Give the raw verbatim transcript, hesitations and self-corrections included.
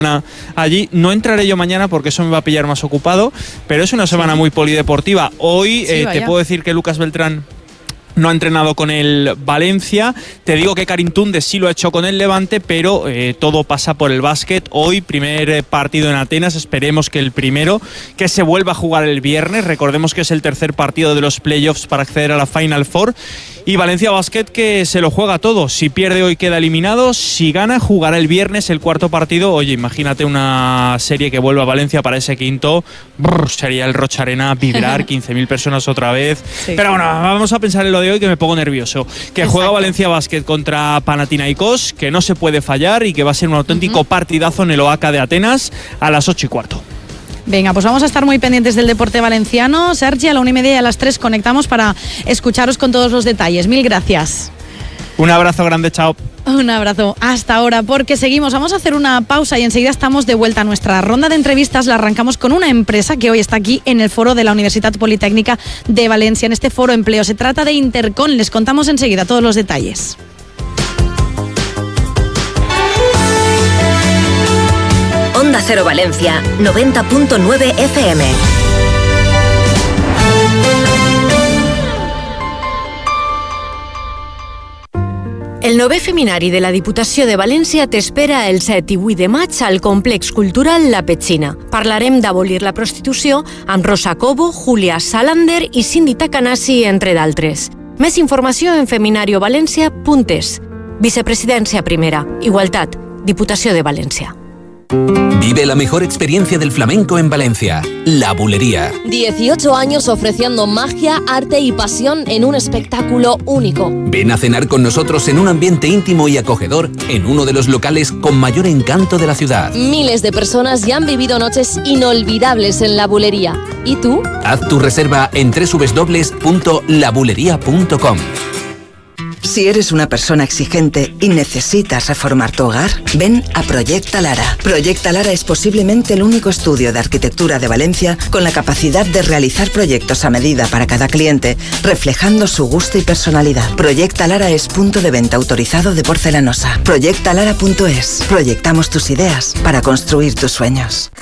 allí. No entraré yo mañana porque eso me va a pillar más ocupado, pero es una semana sí. muy polideportiva. Hoy sí, eh, te puedo decir que Lucas Beltrán no ha entrenado con el Valencia. Te digo que Karim Túndez sí lo ha hecho con el Levante, pero eh, todo pasa por el básquet. Hoy, primer partido en Atenas, esperemos que el primero, que se vuelva a jugar el viernes. Recordemos que es el tercer partido de los playoffs para acceder a la Final Four. Y Valencia Basket que se lo juega todo. Si pierde hoy queda eliminado, si gana jugará el viernes el cuarto partido. Oye, imagínate una serie que vuelva a Valencia para ese quinto. Brr, sería el Rocha Arena vibrar, quince mil personas otra vez. Sí. Pero bueno, vamos a pensar en lo de hoy que me pongo nervioso. Que Exacto. juega Valencia Basket contra Panathinaikos, que no se puede fallar y que va a ser un auténtico uh-huh. partidazo en el Oaca de Atenas a las ocho y cuarto. Venga, pues vamos a estar muy pendientes del deporte valenciano. Sergi, a la una y media y a las tres conectamos para escucharos con todos los detalles. Mil gracias. Un abrazo grande, chao. Un abrazo, hasta ahora, porque seguimos. Vamos a hacer una pausa y enseguida estamos de vuelta a nuestra ronda de entrevistas. La arrancamos con una empresa que hoy está aquí en el foro de la Universidad Politécnica de Valencia, en este foro empleo. Se trata de Intercon. Les contamos enseguida todos los detalles. Onda Cero Valencia, noventa punto nueve F M. El novè Feminari de la Diputació de València t'espera el set i vuit de maig al Complex Cultural La Petxina. Parlarem d'abolir la prostitució amb Rosa Cobo, Julia Salander i Cindy Takanasi, entre d'altres. Més informació en feminariovalencia punt es. Vicepresidència primera, Igualtat, Diputació de València. Vive la mejor experiencia del flamenco en Valencia, La Bulería. dieciocho años ofreciendo magia, arte y pasión en un espectáculo único. Ven a cenar con nosotros en un ambiente íntimo y acogedor en uno de los locales con mayor encanto de la ciudad. Miles de personas ya han vivido noches inolvidables en La Bulería. ¿Y tú? Haz tu reserva en doble u doble u doble u punto la bulería punto com. Si eres una persona exigente y necesitas reformar tu hogar, ven a Proyecta Lara. Proyecta Lara es posiblemente el único estudio de arquitectura de Valencia con la capacidad de realizar proyectos a medida para cada cliente, reflejando su gusto y personalidad. Proyecta Lara es punto de venta autorizado de porcelanosa. proyecta lara punto es. Proyectamos tus ideas para construir tus sueños.